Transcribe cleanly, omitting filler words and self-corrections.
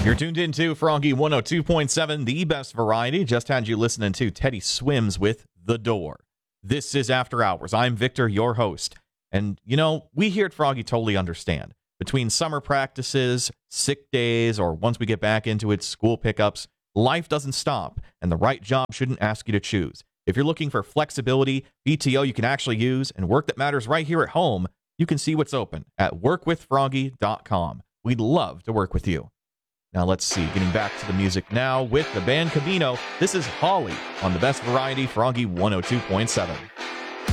You're tuned into Froggy 102.7, the best variety. Just had you listening to Teddy Swims with The Door. This is After Hours. I'm Victor, your host. And, you know, we here at Froggy totally understand. Between summer practices, sick days, or once we get back into it, school pickups, life doesn't stop, and the right job shouldn't ask you to choose. If you're looking for flexibility, PTO you can actually use, and work that matters right here at home, you can see what's open at workwithfroggy.com. We'd love to work with you. Now let's see, getting back to the music now with the band Camino. This is Holly on the best variety, Froggy 102.7.